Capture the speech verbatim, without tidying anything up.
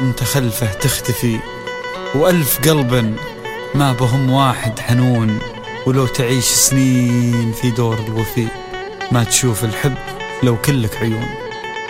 انت خلفه تختفي، وألف قلب ما بهم واحد حنون. ولو تعيش سنين في دور الوفي ما تشوف الحب لو كلك عيون.